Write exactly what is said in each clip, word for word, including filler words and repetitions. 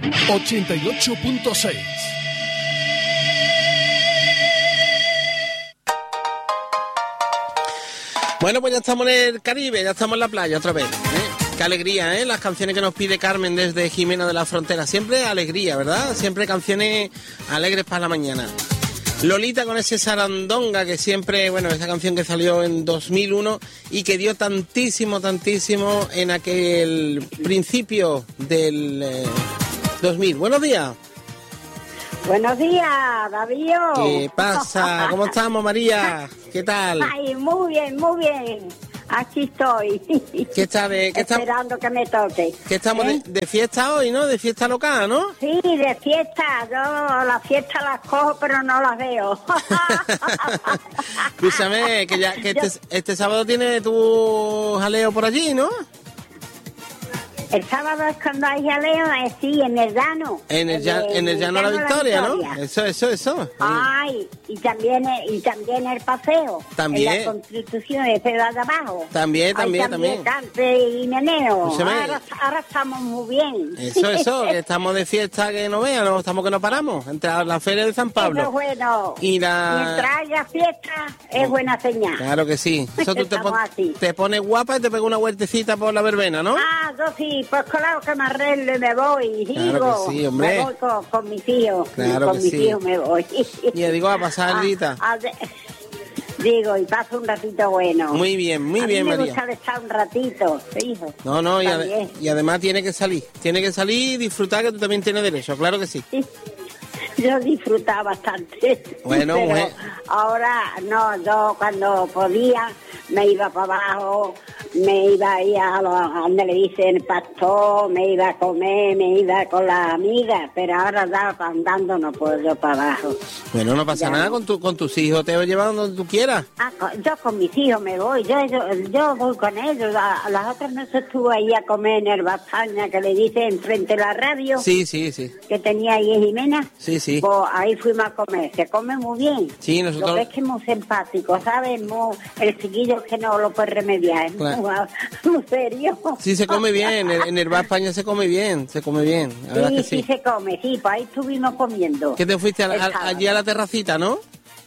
ochenta y ocho punto seis. Bueno, pues ya estamos en el Caribe, ya estamos en la playa otra vez, ¿eh? Qué alegría, ¿eh? Las canciones que nos pide Carmen desde Jimena de la Frontera. Siempre alegría, ¿verdad? Siempre canciones alegres para la mañana. Lolita con ese Sarandonga, que siempre, bueno, esa canción que salió en dos mil uno y que dio tantísimo, tantísimo en aquel principio del eh, dos mil. Buenos días. Buenos días, David. ¿Qué pasa? ¿Cómo estamos, María? ¿Qué tal? Ay, muy bien, muy bien. Aquí estoy. ¿Qué está de, qué está, esperando que me toque. que estamos ¿Eh? de, de fiesta hoy, ¿no? De fiesta local, ¿no? Sí, de fiesta. Yo las fiestas las cojo, pero no las veo. Escúchame, que ya que este, este sábado tiene tu jaleo por allí, ¿no? El sábado es cuando hay jaleo, eh, sí, en el llano. En el, llano, en el llano la Victoria, ¿no? Eso, eso, eso. Ay, y también y también el paseo. También. En la Constitución de Ciudad de Abajo. También, también, Ay, también. también. Cante y meneo. Escúchame. Ahora, ahora estamos muy bien. Eso, eso, que estamos de fiesta que no vean, no, estamos que no paramos. Entre la feria de San Pablo. Eso es bueno. Y la... Mientras haya fiesta, es buena señal. Claro que sí. Eso tú te, pon... te pones guapa y te pegas una vueltecita por la verbena, ¿no? Ah, yo sí, pues claro que me arreglo y me voy. Claro digo, que sí, hombre. Me voy con, con mis hijos. Claro con que mis sí. hijos me voy. Y le digo a pasar, Rita. Ah, ah, de... Digo, y paso un ratito bueno. Muy bien, muy a bien, mí me María. Me gusta estar un ratito, hijo. No, no, y, ad y además tiene que salir. Tiene que salir y disfrutar, que tú también tienes derecho, claro que sí. Sí. Yo disfrutaba bastante. Bueno, pero mujer. Ahora no, yo cuando podía me iba para abajo, me iba ahí a, lo, a donde le dicen pastor, me iba a comer, me iba con las amigas, pero ahora ya andando no puedo yo para abajo. Bueno, no pasa ya. nada, con, tu, con tus hijos te voy llevando donde tú quieras. Ah, yo con mis hijos me voy, yo yo, yo voy con ellos. A, a las otras noches estuve ahí a comer en el Bastaña, que le dicen frente a la radio. Sí, sí, sí. Que tenía ahí en Jimena. Sí, sí. Pues ahí fuimos a comer, se come muy bien. Sí, nosotros... Lo que es que es muy simpático, ¿sabes? Muy... El chiquillo que no lo puede remediar, claro. muy, muy serio. Sí, se come bien, en el, en el Bar España se come bien, se come bien. La sí, que sí, sí, se come, sí, pues ahí estuvimos comiendo. ¿Qué te fuiste a, a, allí a la terracita, no?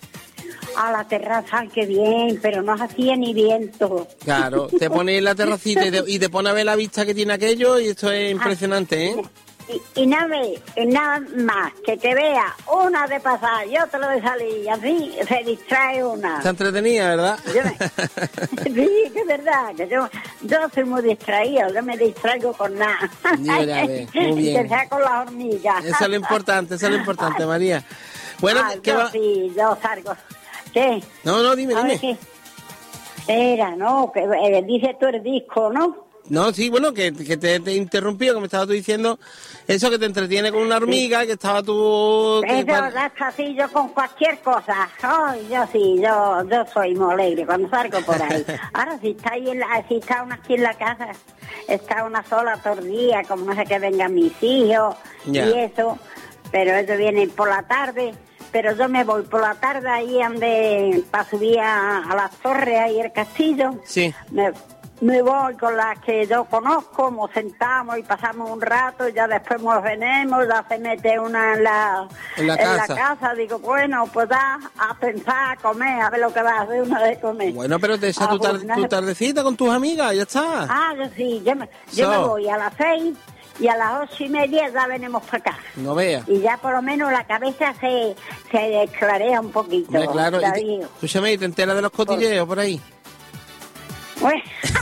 A la terraza, qué bien, pero no hacía ni viento. Claro, te pones en la terracita y te, y te pones a ver la vista que tiene aquello y esto es impresionante, ¿eh? Y, y nada, nada más que te vea una de pasar y otra de salir, y así se distrae una. Está entretenida, ¿verdad? Yo me... sí, que es verdad, que yo, yo soy muy distraído, yo me distraigo con nada. Yo ya ve, muy bien. Que sea con las hormigas. Eso es lo importante, eso es lo importante, María. Bueno, ah, ¿qué yo va? sí, yo salgo. ¿Qué? No, no, dime, A dime. ¿Qué? Era, no, que eh, dice tú el disco, ¿no? No, sí, bueno, que, que te, te he interrumpido, que me estabas tú diciendo eso, que te entretiene con una hormiga, sí. Que estaba tú... Eso, ya así, yo con cualquier cosa. Oh, yo sí, yo yo soy muy alegre cuando salgo por ahí. Ahora, si está ahí en la, si está una aquí en la casa, está una sola todo el día, como no sé que vengan mis hijos yeah. y eso, pero ellos vienen por la tarde. Pero yo me voy por la tarde ahí ande para subir a, a las torres, ahí el castillo. Sí. Me, me voy con las que yo conozco, nos sentamos y pasamos un rato, y ya después nos venimos, ya se mete una en la, en la, en casa. la casa. Digo, bueno, pues da a pensar, a comer, a ver lo que va a hacer una de comer. Bueno, pero te echas ah, tu, tar pues, tu tardecita con tus amigas, ya está. Ah, yo sí, yo me, yo so. me voy a las seis. Y a las ocho y media ya venimos para acá. No veas. Y ya por lo menos la cabeza se, se clarea un poquito. Hombre, claro. Y te, escúchame, ¿te enteras de los cotilleos por, por ahí? Bueno,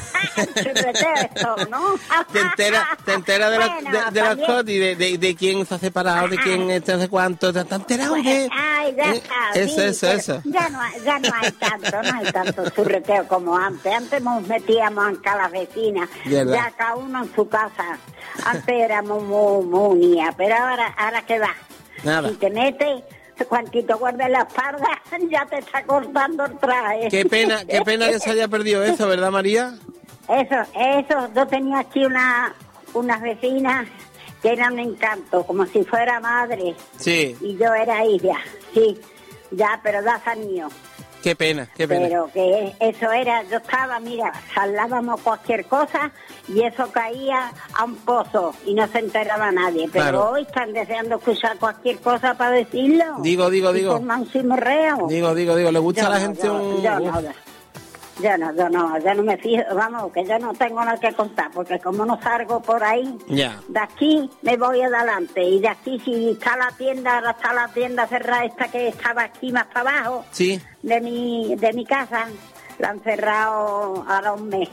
esto, ¿no? Te enteras te entera de, bueno, de, de los cotis, de, de, de quién se ha separado, de quién este, hace cuánto. ¿Te has enterado bueno, de...? Ay, ya eh, está. Eso, sí, eso, eso. Ya no, ya no hay tanto, no hay tanto churreteo como antes. Antes nos metíamos en cada vecina, ya cada uno en su casa. Antes éramos muy, muy unidas, pero ahora, ahora ¿qué va? Nada. Si te metes, cuantito guardes la espalda, ya te está cortando el traje. Qué pena, qué pena que se haya perdido eso, ¿verdad, María? Eso, eso. Yo tenía aquí una, unas vecinas que eran un encanto, como si fuera madre. Sí. Y yo era hija, sí. Ya, pero ya salió. Qué pena, qué pena. Pero que eso era, yo estaba, mira, hablábamos cualquier cosa y eso caía a un pozo y no se enteraba nadie. Pero Claro. hoy están deseando escuchar cualquier cosa para decirlo. Digo, digo, Y digo. forman un cimorreo. Digo, digo, digo, ¿le gusta Yo a la no, gente yo, un...? yo no, yo, yo no, yo no, yo no me fijo, vamos, que yo no tengo nada que contar, porque como no salgo por ahí, Ya. de aquí me voy adelante, y de aquí si está la tienda, ahora está la tienda cerrada esta que estaba aquí más para abajo, Sí. de mi, de mi casa, la han cerrado ahora un mes,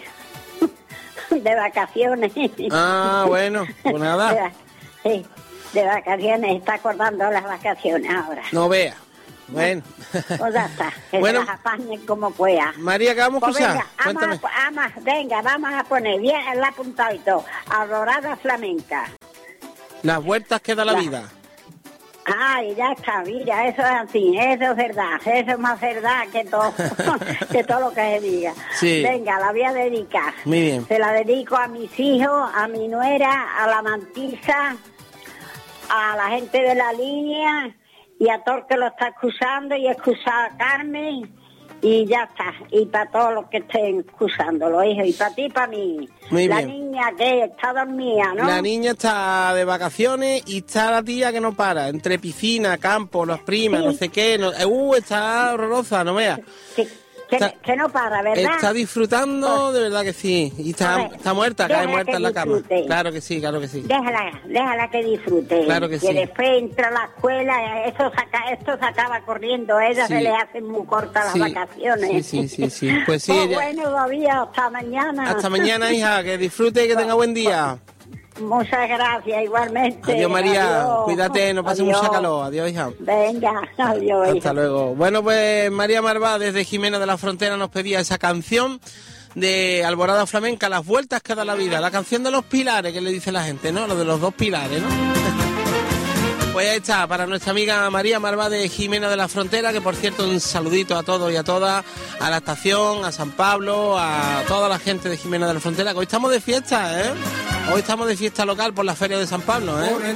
de vacaciones. Ah, bueno, pues De nada, va- sí, de vacaciones, está acordando las vacaciones ahora. no vea. Bueno. Pues ya está, que Bueno. se las apañen como pueda. María, ¿qué vamos a Pues escuchar? venga, Cuéntame. vamos a, vamos, venga, vamos a poner bien el apuntadito. Aurorada flamenca. Las vueltas que da la La- vida. Ay, ya está, mira, eso es así, eso es verdad, eso es más verdad que todo, que todo lo que se diga. Sí. Venga, la voy a dedicar. Muy bien. Se la dedico a mis hijos, a mi nuera, a la mantisa, a la gente de la línea y a todo el que lo está excusando y excusar a Carmen y ya está. Y para todos los que estén excusando, los hijos, y para ti y para mí. Muy la bien. niña que está dormida, ¿no? La niña está de vacaciones y está la tía que no para. Entre piscina, campo, las primas, Sí. no sé qué. No, uh, está horrorosa, no veas. Que, que, Está- que no para, ¿verdad? Está disfrutando, de verdad que sí. Y está, A ver, está muerta, cae déjala muerta que en la cama. disfrute. Claro que sí, claro que sí. Déjala, déjala que disfrute. Claro que sí. después entra a la escuela, esto se, acaba, esto se acaba corriendo, a ella Sí. se le hacen muy cortas Sí, las vacaciones. sí, sí, sí, sí. Pues sí, Pues ella- bueno, todavía, hasta mañana. Hasta mañana, hija. Que disfrute y que tenga buen día. Muchas gracias, igualmente. Adiós, María. Adiós. Cuídate, no pase Adiós. mucha calor. Adiós, hija. Venga, adiós. Hasta hija. luego. Bueno, pues María Marvá desde Jimena de la Frontera nos pedía esa canción de Alborada Flamenca, Las vueltas que da la vida, la canción de los pilares que le dice la gente, ¿no? Lo de los dos pilares, ¿no? Pues ahí está, para nuestra amiga María Marvá de Jimena de la Frontera, que por cierto un saludito a todos y a todas, a la estación, a San Pablo, a toda la gente de Jimena de la Frontera, que hoy estamos de fiesta, ¿eh? Hoy estamos de fiesta local por la Feria de San Pablo, ¿eh?